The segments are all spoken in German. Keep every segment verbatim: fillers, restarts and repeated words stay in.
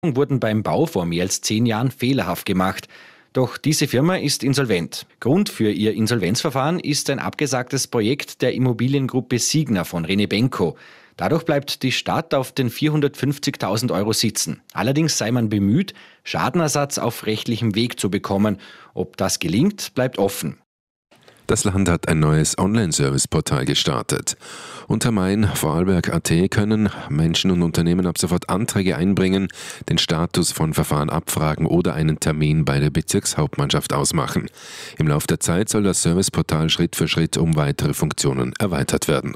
wurden beim Bau vor mehr als zehn Jahren fehlerhaft gemacht. Doch diese Firma ist insolvent. Grund für ihr Insolvenzverfahren ist ein abgesagtes Projekt der Immobiliengruppe Signa von René Benko. Dadurch bleibt die Stadt auf den vierhundertfünfzigtausend Euro sitzen. Allerdings sei man bemüht, Schadenersatz auf rechtlichem Weg zu bekommen. Ob das gelingt, bleibt offen. Das Land hat ein neues Online-Service-Portal gestartet. Unter mein Vorarlberg Punkt a t können Menschen und Unternehmen ab sofort Anträge einbringen, den Status von Verfahren abfragen oder einen Termin bei der Bezirkshauptmannschaft ausmachen. Im Laufe der Zeit soll das Serviceportal Schritt für Schritt um weitere Funktionen erweitert werden.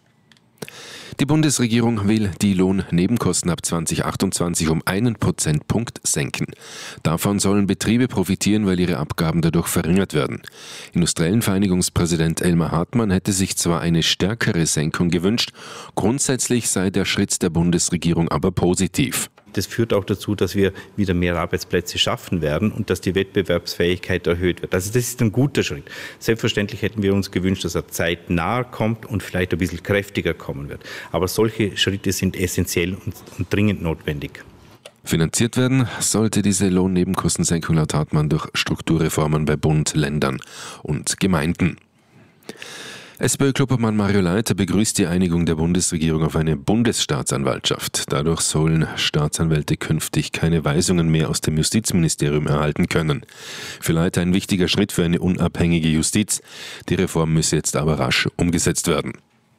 Die Bundesregierung will die Lohnnebenkosten ab zwanzig achtundzwanzig um einen Prozentpunkt senken. Davon sollen Betriebe profitieren, weil ihre Abgaben dadurch verringert werden. Industriellenvereinigungspräsident Elmar Hartmann hätte sich zwar eine stärkere Senkung gewünscht, grundsätzlich sei der Schritt der Bundesregierung aber positiv. Das führt auch dazu, dass wir wieder mehr Arbeitsplätze schaffen werden und dass die Wettbewerbsfähigkeit erhöht wird. Also das ist ein guter Schritt. Selbstverständlich hätten wir uns gewünscht, dass er zeitnah kommt und vielleicht ein bisschen kräftiger kommen wird. Aber solche Schritte sind essentiell und, und dringend notwendig. Finanziert werden sollte diese Lohnnebenkostensenkung laut Hartmann durch Strukturreformen bei Bund, Ländern und Gemeinden. SPÖ-Klubobmann Mario Leiter begrüßt die Einigung der Bundesregierung auf eine Bundesstaatsanwaltschaft. Dadurch sollen Staatsanwälte künftig keine Weisungen mehr aus dem Justizministerium erhalten können. Für Leiter ein wichtiger Schritt für eine unabhängige Justiz. Die Reform müsse jetzt aber rasch umgesetzt werden.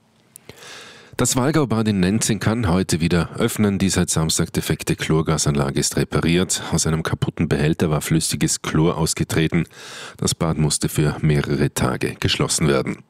Das Walgaubad in Nenzing kann heute wieder öffnen. Die seit Samstag defekte Chlorgasanlage ist repariert. Aus einem kaputten Behälter war flüssiges Chlor ausgetreten. Das Bad musste für mehrere Tage geschlossen werden.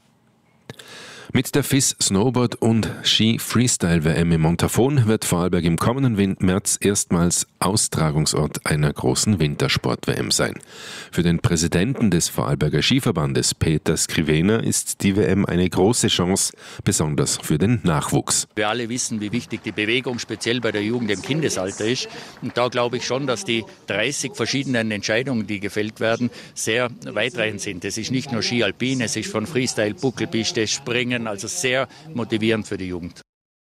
Mit der F I S Snowboard und Ski Freestyle W M in Montafon wird Vorarlberg im kommenden März erstmals Austragungsort einer großen Wintersport-W M sein. Für den Präsidenten des Vorarlberger Skiverbandes, Peter Skrivener, ist die W M eine große Chance, besonders für den Nachwuchs. Wir alle wissen, wie wichtig die Bewegung speziell bei der Jugend im Kindesalter ist. Und da glaube ich schon, dass die dreißig verschiedenen Entscheidungen, die gefällt werden, sehr weitreichend sind. Es ist nicht nur Ski Alpin, es ist von Freestyle, Buckelpiste, Springen, also sehr motivierend für die Jugend.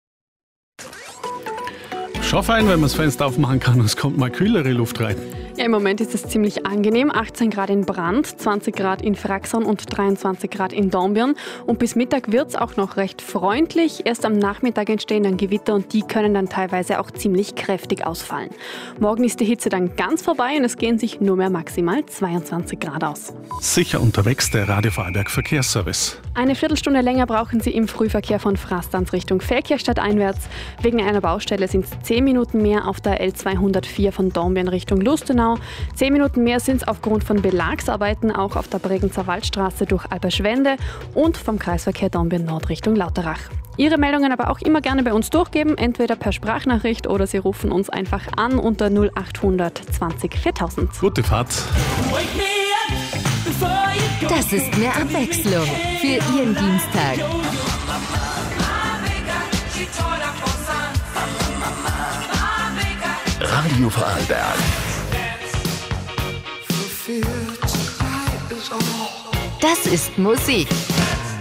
Schau fein, wenn man das Fenster aufmachen kann und es kommt mal kühlere Luft rein. Ja, im Moment ist es ziemlich angenehm. achtzehn Grad in Brand, zwanzig Grad in Fraxon und dreiundzwanzig Grad in Dornbirn. Und bis Mittag wird es auch noch recht freundlich. Erst am Nachmittag entstehen dann Gewitter und die können dann teilweise auch ziemlich kräftig ausfallen. Morgen ist die Hitze dann ganz vorbei und es gehen sich nur mehr maximal zweiundzwanzig Grad aus. Sicher unterwegs, der Radio Vorarlberg Verkehrsservice. Eine Viertelstunde länger brauchen Sie im Frühverkehr von Frastanz Richtung Feldkirchstadt einwärts. Wegen einer Baustelle sind es zehn Minuten mehr auf der L zweihundertvier von Dornbirn Richtung Lustenau. Zehn Minuten mehr sind es aufgrund von Belagsarbeiten auch auf der Bregenzer Waldstraße durch Alberschwende und vom Kreisverkehr Dornbirn Nord Richtung Lauterach. Ihre Meldungen aber auch immer gerne bei uns durchgeben, entweder per Sprachnachricht oder Sie rufen uns einfach an unter null achthundert zwanzig viertausend. Gute Fahrt. Das ist mehr Abwechslung für Ihren Dienstag. Radio Vorarlberg. Das ist Musik.